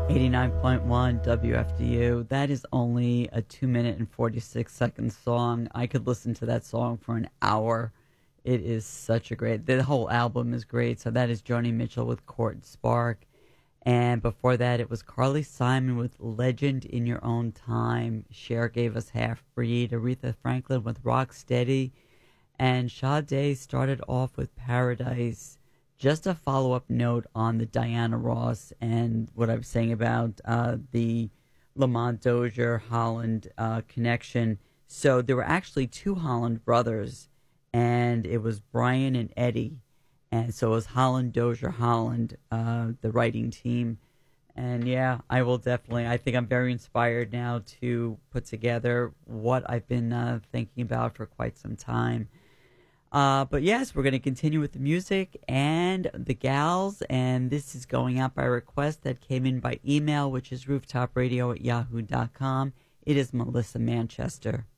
89.1 WFDU. That is only a 2 minute and 46 second song. I could listen to that song for an hour. It is such a great, the whole album is great. So that is Joni Mitchell with Court and Spark. And before that, it was Carly Simon with Legend in Your Own Time. Cher gave us Half Breed. Aretha Franklin with Rock Steady. And Sade started off with Paradise. Just a follow-up note on the Diana Ross and what I was saying about the Lamont Dozier Holland connection. So there were actually two Holland brothers, and it was Brian and Eddie. And so it was Holland, Dozier, Holland, the writing team. And yeah, I will definitely, I think I'm very inspired now to put together what I've been thinking about for quite some time. But yes, we're going to continue with the music and the gals, and this is going out by request that came in by email, which is rooftop radio@yahoo.com. It is Melissa Manchester.